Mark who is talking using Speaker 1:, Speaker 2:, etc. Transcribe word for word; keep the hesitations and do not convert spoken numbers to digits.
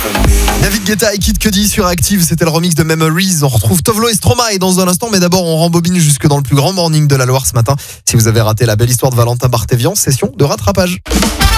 Speaker 1: David Guetta et Kid Cudi sur Active, c'était le remix de Memories. On retrouve Tovlo et Stromae dans un instant, mais d'abord on rembobine jusque dans le plus grand morning de la Loire ce matin. Si vous avez raté la belle histoire de Valentin Barthévian, session de rattrapage.